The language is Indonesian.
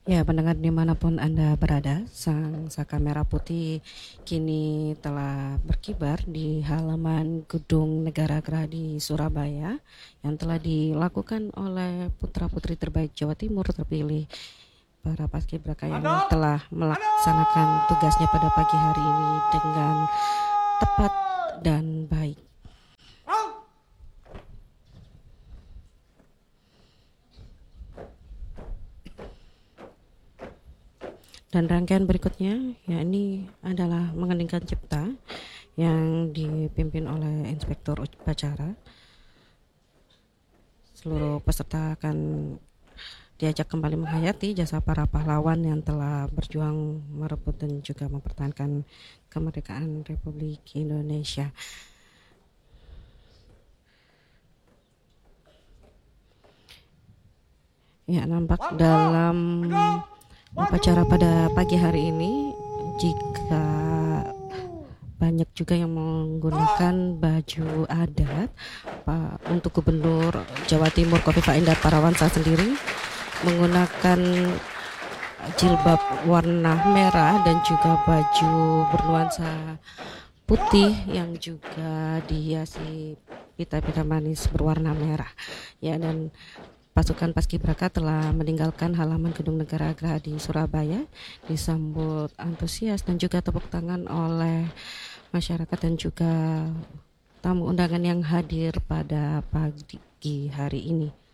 Ya, pendengar dimanapun Anda berada, sang saka merah putih kini telah berkibar di halaman Gedung Negara Gerahadi Surabaya yang telah dilakukan oleh putra-putri terbaik Jawa Timur terpilih para paskibraka yang telah melaksanakan tugasnya pada pagi hari ini dengan tepat dan baik. Dan rangkaian berikutnya, yakni adalah mengeningkan cipta yang dipimpin oleh Inspektur Upacara. Seluruh peserta akan diajak kembali menghayati jasa para pahlawan yang telah berjuang merebut dan juga mempertahankan kemerdekaan Republik Indonesia. Ya, nampak dalam upacara pada pagi hari ini, jika banyak juga yang menggunakan baju adat, untuk Gubernur Jawa Timur Khofifah Indar Parawansa sendiri menggunakan jilbab warna merah dan juga baju bernuansa putih yang juga dihiasi pita-pita manis berwarna merah. Ya, dan pasukan paskibraka telah meninggalkan halaman Gedung Negara Gerahadi Surabaya disambut antusias dan juga tepuk tangan oleh masyarakat dan juga tamu undangan yang hadir pada pagi hari ini.